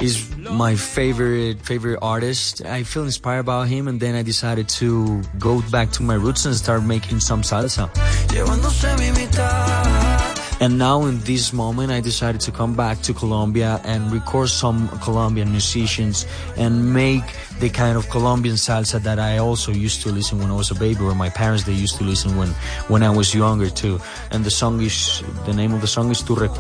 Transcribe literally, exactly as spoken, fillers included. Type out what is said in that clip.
is my favorite favorite artist. I feel inspired by him, and then I decided to go back to my roots and start making some salsa. And now in this moment, I decided to come back to Colombia and record some Colombian musicians and make the kind of Colombian salsa that I also used to listen when I was a baby, or my parents, they used to listen when, when I was younger too. And the song is, the name of the song is Tu Recuerdo.